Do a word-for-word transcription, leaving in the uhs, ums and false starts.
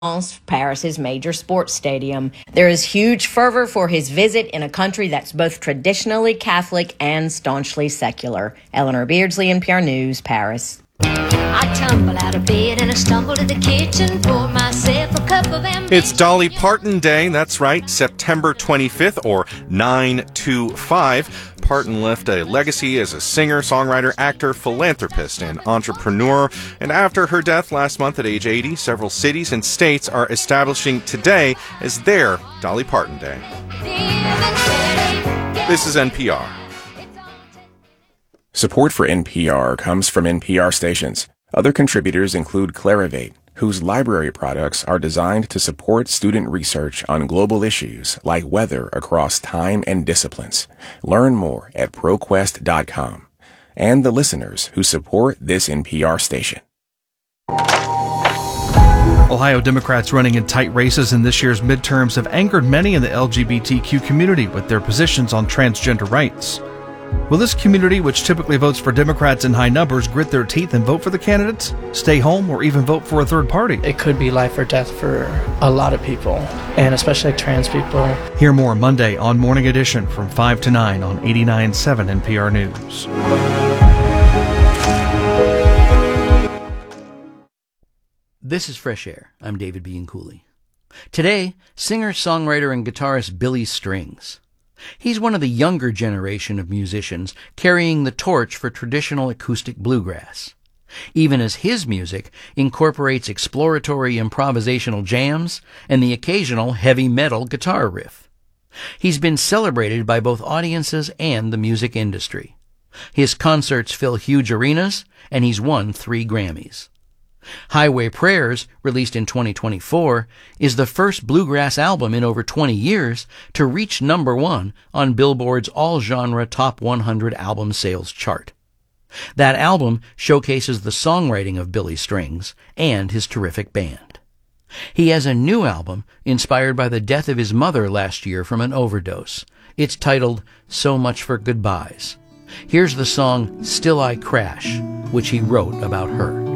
Paris's major sports stadium. There is huge fervor for his visit in a country that's both traditionally Catholic and staunchly secular. Eleanor Beardsley, N P R News, Paris. I tumble out of bed and I stumble to the kitchen, pour myself a cup of ambition. It's Dolly Parton Day, that's right, September twenty-fifth, or nine two five. Parton left a legacy as a singer, songwriter, actor, philanthropist, and entrepreneur. And after her death last month at age eighty, several cities and states are establishing today as their Dolly Parton Day. This is N P R. Support for N P R comes from N P R stations. Other contributors include Clarivate, whose library products are designed to support student research on global issues like weather across time and disciplines. Learn more at ProQuest dot com. And the listeners who support this N P R station. Ohio Democrats running in tight races in this year's midterms have angered many in the L G B T Q community with their positions on transgender rights. Will this community, which typically votes for Democrats in high numbers, grit their teeth and vote for the candidates, stay home, or even vote for a third party? It could be life or death for a lot of people, and especially trans people. Hear more Monday on Morning Edition from five to nine on eighty-nine point seven N P R News. This is Fresh Air. I'm David B. Cooley. Today, singer, songwriter, and guitarist Billy Strings. He's one of the younger generation of musicians carrying the torch for traditional acoustic bluegrass, even as his music incorporates exploratory improvisational jams and the occasional heavy metal guitar riff. He's been celebrated by both audiences and the music industry. His concerts fill huge arenas, and he's won three Grammys. Highway Prayers, released in twenty twenty-four, is the first bluegrass album in over twenty years to reach number one on Billboard's all-genre Top one hundred album sales chart. That album showcases the songwriting of Billy Strings and his terrific band. He has a new album inspired by the death of his mother last year from an overdose. It's titled So Much for Goodbyes. Here's the song Still I Crash, which he wrote about her.